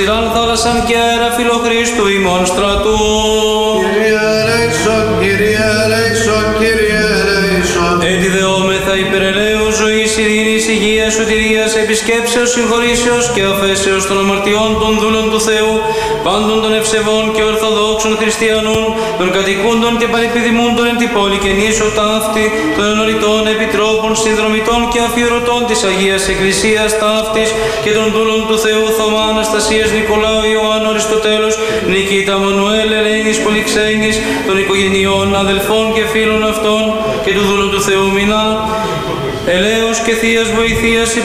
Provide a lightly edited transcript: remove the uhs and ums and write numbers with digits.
Τυράν θάλασσαν και αέρα φιλοχρήστου ημών στρατού. Κύριε ελέησον, Κύριε ελέησον, Κύριε ελέησον. Έτι δεόμεθα υπερελαίου ζωής, ειρήνης, υγείας, σωτηρίας, επισκέψεως, συγχωρήσεως και αφέσεως των αμαρτιών των δούλων του Θεού, πάντων των ευσεβών και ορθοδόξων χριστιανών, των κατοικούντων και πανεπιδημούντων εν τη πόλη και νήσου ταύτη, των ενωρητών επιτρόπων, συνδρομητών και αφιερωτών της Αγίας Εκκλησίας ταύτης και των δούλων του Θεού Θωμά, Αναστασίας, Νικολάου, Ιωάννου, Αριστοτέλους, Νικήτα, Μανουέλ, Ελένης, Πολυξένης, των οικογενειών, αδελφών και φίλων αυτών και του δούλου του Θεού Μινά, ελέους και θείας βοηθείας